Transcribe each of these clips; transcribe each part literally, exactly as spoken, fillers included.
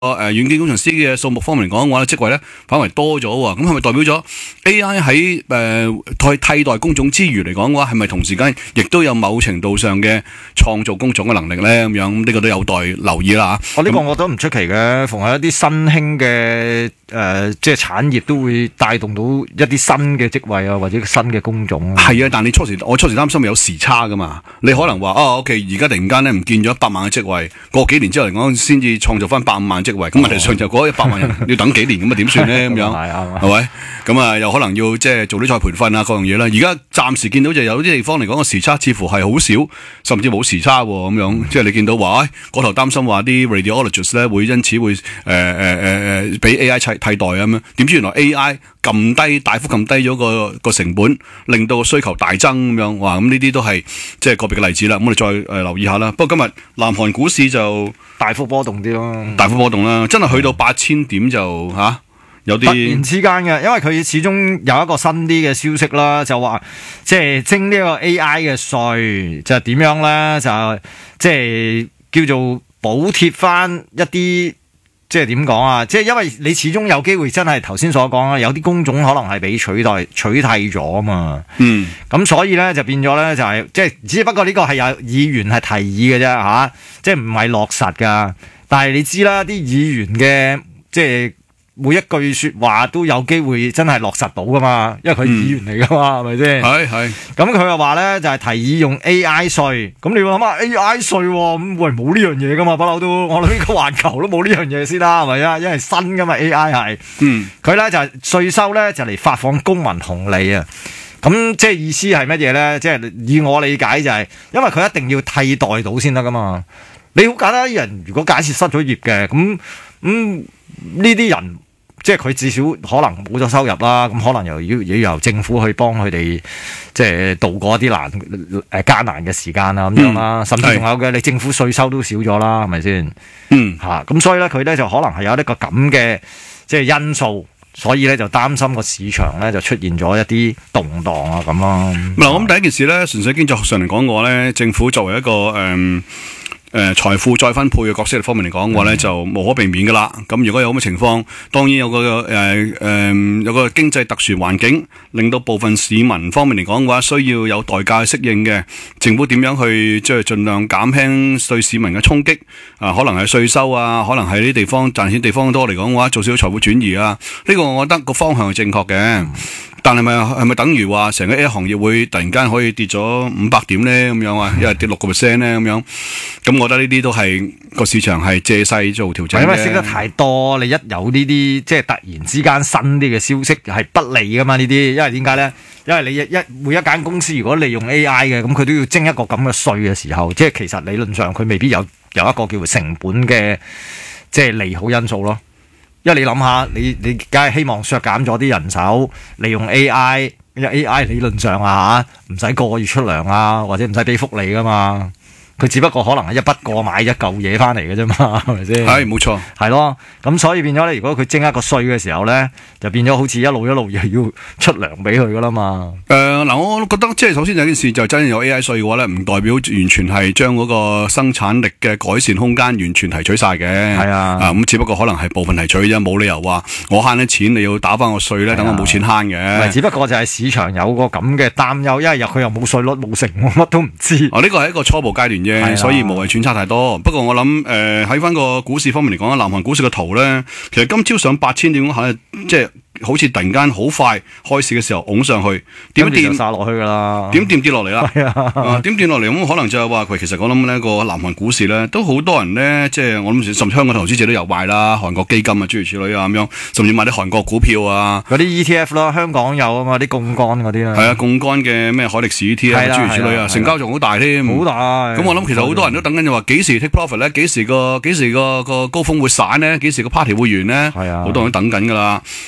誒軟件工程師嘅數目方面嚟講嘅話咧，職位咧反為多咗喎，咁係咪代表咗 A I 喺誒替替代工種之餘嚟講嘅話，係咪同時間亦都有某程度上嘅創造工種嘅能力咧？咁樣呢個都有待留意啦嚇。 我呢個我覺得唔出奇嘅，逢係一啲新興嘅誒，即係產業都會帶動到一啲新嘅職位啊，或者新嘅工種。 係啊，但你初時我初時擔心有時差噶嘛，你可能話哦 OK， 而家突然間咧唔見咗一百萬嘅職位，過幾年之後嚟講先至創造翻百五萬職位，咁問題上就嗰一百萬人要等幾年，咁啊點算咧？咁樣係咪？咁啊又可能要即係做啲再培訓啊各樣嘢啦。而家暫時見到就有啲地方嚟講個時差似乎係好少，甚至冇時差咁樣，嗯、即係你見到話，嗰頭擔心話啲 radiologist 咧會因此會誒誒誒誒俾 A I 替替代啊咁樣，點知原來 A I 撳低大幅撳低咗個個成本，令到個需求大增咁樣，哇！咁呢啲都係即係個別嘅例子啦。咁我哋再誒、呃、留意下啦。不過今日南韓股市就大幅波動啲咯， 大幅波動啦，真係去到八千點就吓、啊、有啲突然之間嘅，因為佢始終有一個新啲嘅消息啦，就話即係徵呢個 A I 嘅稅，就係點樣咧？就即係叫做補貼翻一啲。即係點講啊？即係因為你始終有機會真係頭先所講啦，有啲工種可能係被取代取替咗啊嘛。嗯。咁所以咧就變咗咧就係、是、即係只不過呢個係有議員係提議嘅啫嚇，即係唔係落實㗎。但係你知啦，啲議員嘅即係每一句説話都有機會真係落實到㗎嘛，因為佢議員嚟㗎嘛，係咪先？係係。咁佢又話咧就係、是、提議用 A I 稅，咁你要諗下 A I 稅喎，咁喂冇呢樣嘢㗎嘛，不嬲都我諗呢個環球都冇呢樣嘢先啦，係咪啊？因為新㗎嘛 A I 係。嗯。佢咧就係、是、稅收咧就嚟發放公民紅利啊！咁即係意思係乜嘢咧？即係以我理解就係、是，因為佢一定要替代到先得㗎嘛。你好簡單，啲人如果假設失咗業嘅，咁咁呢啲人。即係佢至少可能冇咗收入啦，咁可能又要要由政府去幫佢哋，即係渡過一啲難誒艱難嘅時間啦咁樣啦，甚至仲有嘅你政府稅收都少咗啦，係咪先？嗯，嚇咁所以咧，佢咧就可能係有一個咁嘅即係因素，所以咧就擔心個市場咧就出現咗一啲動盪啊咁咯。 嗱，咁第一件事咧，純粹經濟學上嚟講嘅話咧，政府作為一個誒。嗯誒、呃、財富再分配嘅角色方面嚟講嘅話咧，就無可避免噶啦。咁如果有咁嘅情況，當然有個誒誒、呃呃、有個經濟特殊環境，令到部分市民方面嚟講嘅話，需要有代價去適應嘅。政府點樣去即係盡量減輕對市民嘅衝擊？啊，可能係稅收啊，可能係呢啲地方賺錢地方多嚟講嘅話，做少少財富轉移啊。呢、這個我覺得個方向係正確嘅。但係咪係咪等於話成個 A I 行業會突然間可以跌咗五百點咧咁樣啊？一係跌六個 percent 咧咁樣？咁我覺得呢啲都係個市場係借勢做調整嘅。因為升得太多，你一有呢啲即係突然之間新啲嘅消息係不利噶嘛？呢啲因為點解咧？因為你一一每一間公司如果利用 A I 嘅，咁佢都要徵一個咁嘅稅嘅時候，即係其實理論上佢未必有有一個叫做成本嘅即係利好因素咯。因為你諗下，你你梗係希望削減咗啲人手，利用 A I， 因為 A I 理論上啊嚇，唔使個個月出糧啊，或者唔使俾福利噶嘛。佢只不過可能係一筆過買一嚿嘢翻嚟嘅啫嘛，係咪先？係冇錯，係咯。咁所以變咗咧，如果佢徵一個稅嘅時候咧，就變咗好似一路一路又要出糧俾佢噶啦嘛。誒、呃、嗱，我覺得即係首先有件事就真係有 A I 稅嘅話咧，唔代表完全係將嗰個生產力嘅改善空間完全提取晒嘅。係啊，啊咁只不過可能係部分提取啫，冇理由話我慳啲錢你要打翻個稅咧，等我冇錢慳嘅。只不過就係市場有個咁嘅擔憂，因為佢又冇稅率冇成，我乜都唔知。哦，呢個係一個初步階段啫。所以無謂揣測太多。不過我諗誒喺翻個股市方面嚟講，南韓股市嘅圖咧，其實今朝上八千點嗰下，即係好似突然間好快開市嘅時候拱上去，點跌殺落去㗎啦，點跌跌落嚟啦，啊點跌落嚟咁可能就係話佢其實我諗呢個南韓股市咧都好多人咧，即係我諗甚至香港投資者都有買啦，韓國基金啊諸如此類啊咁樣，甚至買啲韓國股票啊，嗰啲 E T F 啦，香港有啊嘛，啲槓桿嗰啲啦，係啊槓桿嘅咩海力士 E T F 諸如此類啊，成交仲好大添，好大。咁我諗其實好多人都等緊就話幾時 take profit 咧，幾時個幾時個個高峰會散咧，幾時個 party 會完咧，係啊，好多人都等緊㗎啦。咁見到。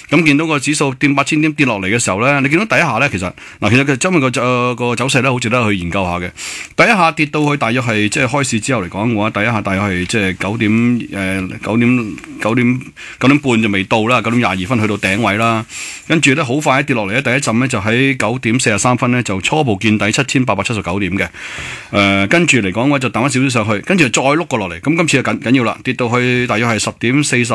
到個指數跌八千點跌落嚟嘅時候咧，你見到第一下咧，其實嗱，其實佢今日個誒個走勢咧，好值得去研究下嘅。第一下跌到去大約係即係開市之後嚟講嘅話，第一下大約係即係九點誒九點九點九點半就未到啦，九點廿二分去到頂位啦。跟住咧好快一跌落嚟咧，第一陣咧就喺九點四十三分咧就初步見底七千八百七十九點嘅。誒、呃、跟住嚟講嘅話就彈翻少少上去，跟住再碌過落嚟。咁今次就緊緊要啦，跌到去大約係十點四十。